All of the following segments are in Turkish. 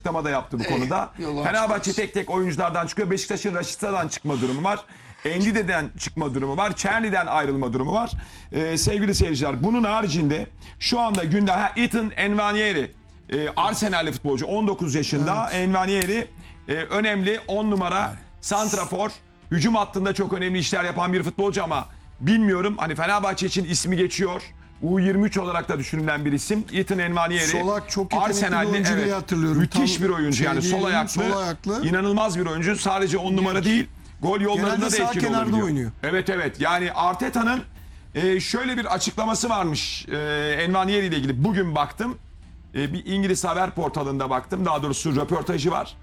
açıklama da yaptı bu konuda. Fenerbahçe tek tek oyunculardan çıkıyor. Beşiktaş'ın Raşitsa'dan çıkma durumu var. Endide'den çıkma durumu var. Çerni'den ayrılma durumu var. Sevgili seyirciler, bunun haricinde şu anda günde Ethan Nwaneri, Arsenal'li futbolcu, 19 yaşında. Evet. Nwaneri önemli 10 numara santrafor. Hücum hattında çok önemli işler yapan bir futbolcu ama bilmiyorum, hani Fenerbahçe için ismi geçiyor. U23 olarak da düşünülen bir isim. Ethan Nwaneri. Solak çok yetenekli bir oyuncu diye hatırlıyorum. Müthiş bir oyuncu yani, sol ayaklı. İnanılmaz bir oyuncu. Sadece 10 numara değil. Gol yollarında da etkili olabiliyor. Oynuyor. Evet. Yani Arteta'nın şöyle bir açıklaması varmış Nwaneri ile ilgili. Bugün baktım. Bir İngiliz haber portalında baktım. Daha doğrusu röportajı var.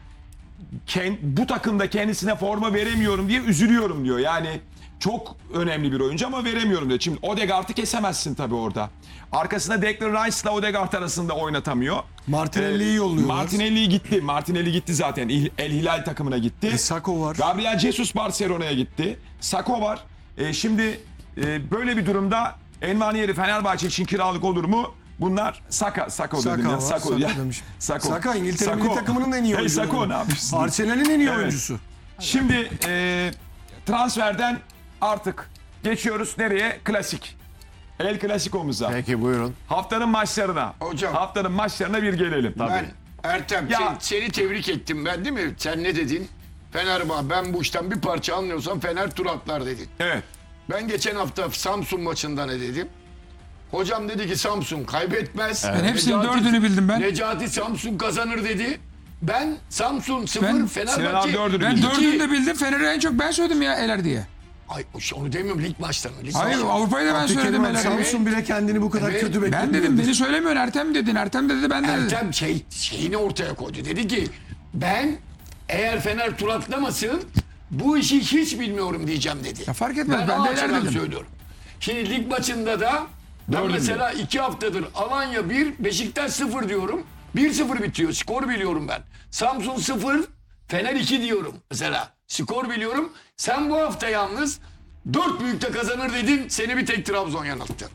Bu takımda kendisine forma veremiyorum diye üzülüyorum diyor. Yani çok önemli bir oyuncu ama veremiyorum diyor. Şimdi Odegaard'ı kesemezsin tabii orada. Arkasında Declan Rice'la Odegaard arasında oynatamıyor. Martinelli'yi yolluyorlar. Martinelli gitti zaten. El Hilal takımına gitti. Sako var. Gabriel Jesus Barcelona'ya gitti. Sako var. Şimdi böyle bir durumda Nwaneri Fenerbahçe için kiralık olur mu? Bunlar Sako dedim ya. Saka İngiltere milli takımının en iyi oyuncusu. Sako ne yapıyorsun? Arsenal'in en iyi oyuncusu. Şimdi transferden artık geçiyoruz nereye? Klasik. El Clasico'muza. Peki buyurun. Haftanın maçlarına. Hocam. Haftanın maçlarına bir gelelim. Ben Ertem seni tebrik ettim ben, değil mi? Sen ne dedin? Fenerbahçe, ben bu işten bir parça anlıyorsam Fener tur atlar dedin. Evet. Ben geçen hafta Samsun maçında ne dedim? Hocam dedi ki Samsun kaybetmez. Ben hepsinin dördünü bildim ben. Necati Samsun kazanır dedi. Ben Samsun 0 Ben- Fenerbahçe. Ben dördünü de bildim. Fener'i en çok ben söyledim ya eler diye. Ay onu demiyorum, lig maçlarını. Hayır, Avrupa'yı da ben söyledim eler diye. Samsun bile kendini bu kadar Evet. kötü Ben beklemiyor. dedim, beni söylemiyorsun Ertem dedin. Ertem dedi, ben de dedim. Ertem şeyini ortaya koydu. Dedi ki ben eğer Fener tur atlamasın bu işi hiç bilmiyorum diyeceğim dedi. Ya fark etmez, ben o de eler açıdan dedim. söylüyorum. Şimdi lig maçında da ben mesela 2 haftadır Alanya 1, Beşiktaş 0 diyorum. 1-0 bitiyor. Skor biliyorum ben. Samsun 0, Fener 2 diyorum mesela. Skor biliyorum. Sen bu hafta yalnız 4 büyükte kazanır dedin. Seni bir tek Trabzon yanılttı.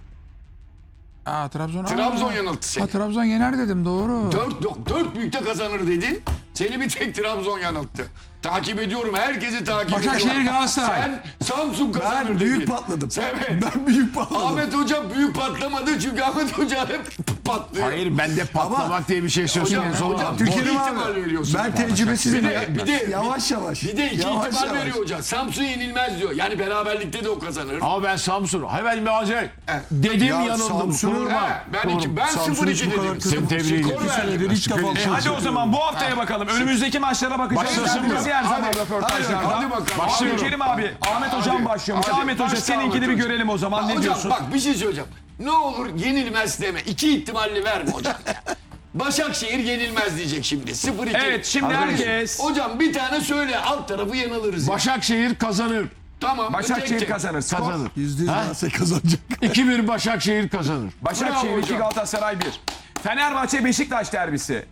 Trabzon yanılttı seni. Trabzon yener dedim, doğru. 4 büyükte kazanır dedin. Seni bir tek Trabzon yanılttı. Takip ediyorum. Herkesi takip ediyorum. Başakşehir, Galatasaray. Sen Samsun kazanır Ben dedin. büyük patladım. Evet. Ben büyük patladım. Ahmet Hoca büyük patlamadı çünkü Ahmet Hoca hep patlıyor. Hayır, bende patlamak diye bir şey söz konusu Hocam, olmaz. Türkiye'nin ihtimal abi. veriyorsun. Ben tecrübesizim ya. Bir de Yavaş yavaş. Bir de iki Yavaş ihtimal yavaş. veriyor hoca. Samsun yenilmez diyor. Yani beraberlikte de o kazanır. Ama ben Samsun. Hayır, ben acayip. Dedim, Ya yanıldım. Samsun'u- Kıvırmam. Ben Samsun 0-2 hiç bu kadar dedim. kötü Seni tebrik Skor ediyorum. verdim. İlk defa bir şey Hadi o zaman bu haftaya bakalım. Önümüzdeki maçlara bakacağız. Başlasın mı? Biz her zaman Hadi. röportajlarda. Hadi bakalım. Başlıyorum. Kerim abi, Ahmet Hocam başlıyormuş. Hadi. Ahmet Hoca Başla seninkini Ahmet bir Hoca. görelim o zaman. Ne Hocam diyorsun? bak bir şey söyleyeceğim. Ne olur yenilmez deme. 2 ihtimalli verme hocam ya. Başakşehir yenilmez diyecek şimdi. 0-2. Evet, şimdi herkes. Hocam bir tane söyle, alt tarafı yanılırız. Başakşehir kazanır. Tamam. Başakşehir tek. kazanır. Skor. Kazanır. %100 Galatasaray kazanacak. 2-1 Başakşehir kazanır. Başakşehir Bravo 2, hocam. Galatasaray 1. Fenerbahçe Beşiktaş derbisi.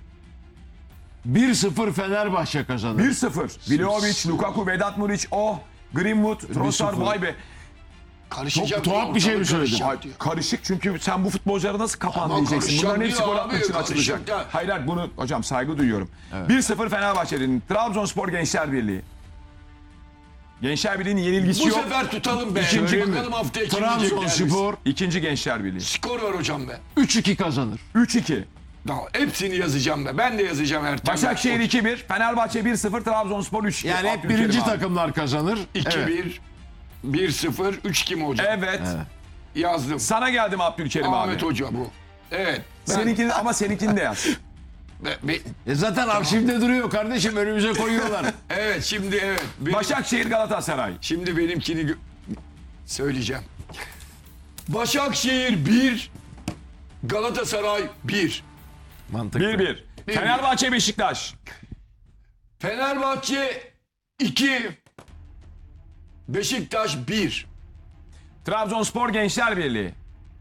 1-0 Fenerbahçe kazanır. 1-0. Vlahovic, Lukaku, Vedat Muriç, Greenwood, Trossard, 1-0. vay be. Karışacak. Çok tuhaf bir şey mi söyledim? Karışacak diyor. Karışık, çünkü sen bu futbolculara nasıl Ama kapanmayacaksın? karışacak Bunların hepsi diyor gol abi, atmak için karışacak açılacak. ya. Hayır, bunu hocam saygı duyuyorum. 1-0 Fenerbahçe'nin. Trabzonspor Gençler Birliği. Gençler Birliği'nin yenilgisi Bu yok. sefer tutalım be. İkinci- Bakalım haftaya kim diyecek Trabzonspor İkinci Gençler Birliği. Skor var hocam be. 3-2 kazanır. 3-2. Daha hepsini yazacağım be. Ben de yazacağım Ertem. Başakşehir 2-1, Fenerbahçe 1-0, Trabzonspor 3-2. Yani hep Abdülkerim birinci abi. takımlar kazanır. 2-1, 1-0, 3 mi hocam? Evet. Yazdım. Sana geldim Abdülkerim Ahmet abi. Hoca bu. Evet. Seninkini, ama seninkini de yaz. Zaten arşivde duruyor kardeşim, önümüze koyuyorlar. Evet şimdi evet. Başakşehir Galatasaray. Şimdi benimkini söyleyeceğim. Başakşehir 1, Galatasaray 1. Mantıklı. 1-1. Fenerbahçe Beşiktaş. Fenerbahçe 2, Beşiktaş 1. Trabzonspor Gençler Birliği.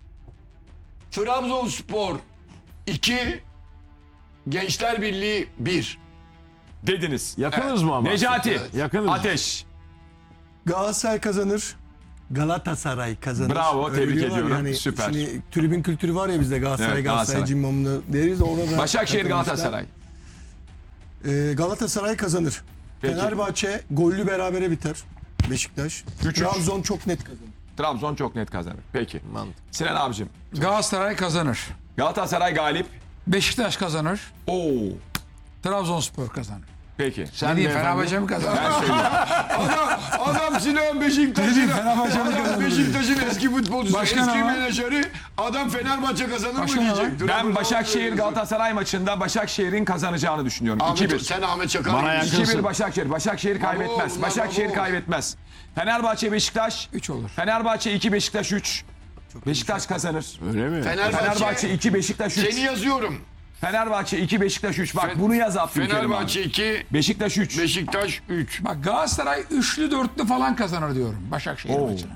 Trabzonspor 2, Gençler Birliği 1. Dediniz. Yakınız mı ama? Necati. Yakınız. Ateş. Galatasaray kazanır. Galatasaray kazanır. Bravo, Öyle tebrik diyorlar ediyorum. Yani Süper. Şimdi tribün kültürü var ya bizde, Galatasaray, Evet, Galatasaray Galatasaray. cimbomunu deriz de orada da Başakşehir takılmışlar. Galatasaray. Galatasaray kazanır. Peki. Fenerbahçe gollü berabere biter. Beşiktaş. 3-3. Trabzon çok net kazanır. Trabzon çok net kazanır. Peki. Sinan abicim. Galatasaray kazanır. Galatasaray galip. Beşiktaş kazanır. Oo. Trabzonspor kazanır. Peki. Ne diyeyim, Fenerbahçe mi kazanır? Ben söyleyeyim. Adam Sinan Beşiktaş'ın Beşiktaş'ın eski futbolcusu, Başkan eski ama. menajeri. Adam Fenerbahçe kazanır mı Başkan diyecek. Ben Başakşehir Galatasaray maçında Başakşehir'in kazanacağını düşünüyorum. 2-1. Sen Ahmet Çakar. Bana gibisin. yakınsın. 2-1 Başakşehir. Başakşehir kaybetmez. bunlar Başakşehir baba. kaybetmez. Fenerbahçe Beşiktaş 3 olur. Fenerbahçe 2 Beşiktaş 3. Beşiktaş kazanır. Öyle mi? Fenerbahçe 2 Beşiktaş 3. Seni yazıyorum. Fenerbahçe 2 Beşiktaş 3. Bak bunu yaz Abdülkerim abi. Fenerbahçe 2, Beşiktaş 3. Beşiktaş 3. Bak Galatasaray 3'lü 4'lü falan kazanır diyorum Başakşehir Oo. maçına.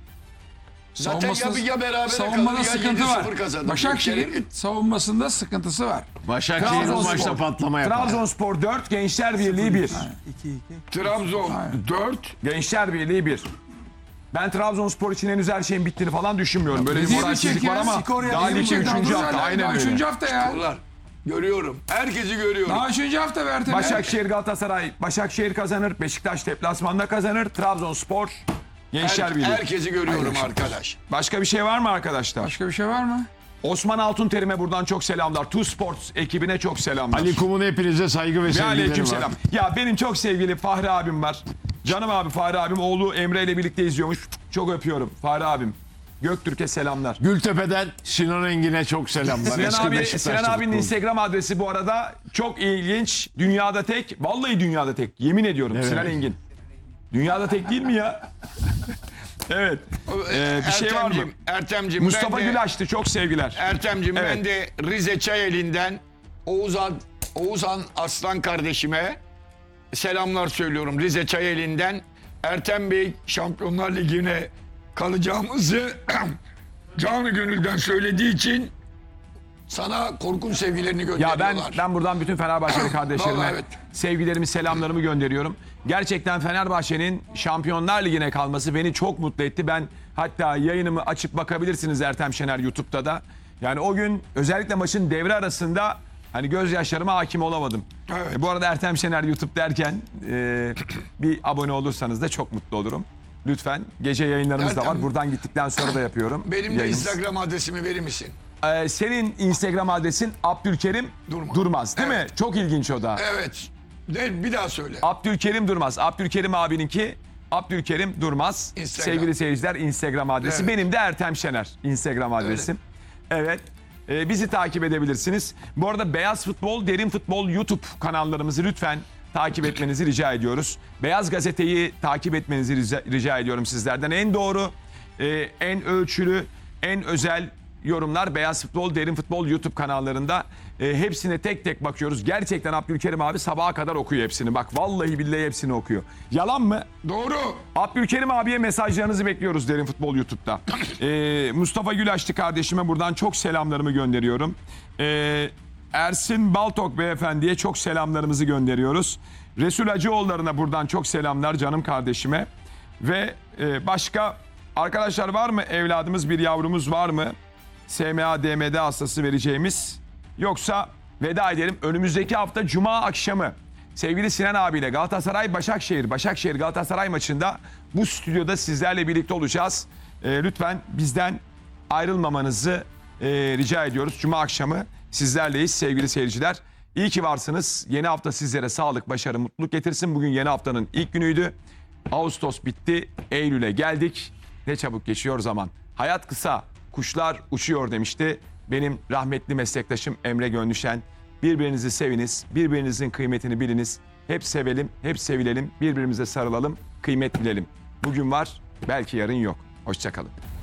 Zaten ya berabere savunmada kalır ya sıkıntı var. 7-0 kazanır. Başakşehir'in savunmasında sıkıntısı var. Başakşehir bu maçta patlama yapar. Trabzonspor 4, Gençler Birliği 1. 2-2. Trabzon 4. Gençler Birliği 1. Ben Trabzonspor için henüz her şeyin bittiğini falan düşünmüyorum. Böyle bir Değil mi moralsizlik çek var ya? ama Skor ya, daha değil mi ligde çek? 3. hafta. Aynen öyle. 3. hafta ya. Görüyorum. Herkesi görüyorum. Daha 3. hafta be Ertem. Başakşehir Galatasaray. Başakşehir kazanır. Beşiktaş deplasmanda kazanır. Trabzonspor Gençler Birliği. Herkesi görüyorum arkadaş. Başka bir şey var mı arkadaşlar? Başka bir şey var mı? Osman Altunterim'e buradan çok selamlar. Two Sports ekibine çok selamlar. Ali Kum'un hepinize saygı ve Ve sevgileri aleyküm var. selam. Ya benim çok sevgili Fahri abim var. Canım abi Fahri abim. Oğlu Emre ile birlikte izliyormuş. Çok öpüyorum Fahri abim. Göktürk'e selamlar. Gültepe'den Sinan Engin'e çok selamlar. Sinan Eski abi, Beşiktaşlı Sinan abinin futbolcu. Instagram adresi bu arada çok ilginç. Dünyada tek. Vallahi dünyada tek. Yemin ediyorum Evet. Sinan Engin. Dünyada tek değil mi ya? Evet. Bir şey var mı? Ertem'cim Mustafa ben de, Gülaş'tı. Çok sevgiler. Ertem'cim Evet. ben de Rize Çayeli'nden Oğuzhan Aslan kardeşime selamlar söylüyorum Rize Çayeli'nden. Ertem Bey Şampiyonlar Ligi'ne kalacağımızı canı gönülden söylediği için sana korkunç sevgilerini Ya gönderiyorlar. ben buradan bütün Fenerbahçeli kardeşlerime Vallahi evet. sevgilerimi, selamlarımı gönderiyorum. Gerçekten Fenerbahçe'nin Şampiyonlar Ligi'ne kalması beni çok mutlu etti. Ben hatta yayınımı açıp bakabilirsiniz Ertem Şener YouTube'da da. Yani o gün özellikle maçın devre arasında hani gözyaşlarıma hakim olamadım. Evet. Bu arada Ertem Şener YouTube derken bir abone olursanız da çok mutlu olurum. Lütfen gece yayınlarımız da var. Ertem, Buradan gittikten sonra da yapıyorum. Benim de yayınımız. Instagram adresimi verir misin? Senin Instagram adresin Abdülkerim Durmaz değil mi? Çok ilginç o da. Evet. Bir daha söyle. Abdülkerim Durmaz. Abdülkerim abininki Abdülkerim Durmaz. Instagram. Sevgili seyirciler Instagram adresi. Evet. Benim de Ertem Şener Instagram adresim. Evet. Bizi takip edebilirsiniz. Bu arada Beyaz Futbol, Derin Futbol YouTube kanallarımızı lütfen takip etmenizi rica ediyoruz. Beyaz Gazete'yi takip etmenizi rica ediyorum sizlerden. En doğru, en ölçülü, en özel yorumlar Beyaz Futbol, Derin Futbol YouTube kanallarında. Hepsine tek tek bakıyoruz. Gerçekten Abdülkerim abi sabaha kadar okuyor hepsini. Bak vallahi billahi hepsini okuyor. Yalan mı? Doğru. Abdülkerim abiye mesajlarınızı bekliyoruz Derin Futbol YouTube'da. Mustafa Gülaşlı kardeşime buradan çok selamlarımı gönderiyorum. Ersin Baltok beyefendiye çok selamlarımızı gönderiyoruz. Resul Hacıoğulları'na buradan çok selamlar canım kardeşime. Ve başka arkadaşlar var mı? Evladımız, bir yavrumuz var mı? SMA, DMD hastası vereceğimiz. Yoksa veda edelim. Önümüzdeki hafta Cuma akşamı sevgili Sinan abiyle Galatasaray Başakşehir Galatasaray maçında bu stüdyoda sizlerle birlikte olacağız. Lütfen bizden ayrılmamanızı rica ediyoruz. Cuma akşamı sizlerleyiz sevgili seyirciler. İyi ki varsınız. Yeni hafta sizlere sağlık, başarı, mutluluk getirsin. Bugün yeni haftanın ilk günüydü. Ağustos bitti. Eylül'e geldik. Ne çabuk geçiyor zaman. Hayat kısa, kuşlar uçuyor demişti benim rahmetli meslektaşım Emre Gönlüşen. Birbirinizi seviniz, birbirinizin kıymetini biliniz. Hep sevelim, hep sevilelim, birbirimize sarılalım, kıymet bilelim. Bugün var, belki yarın yok. Hoşça kalın.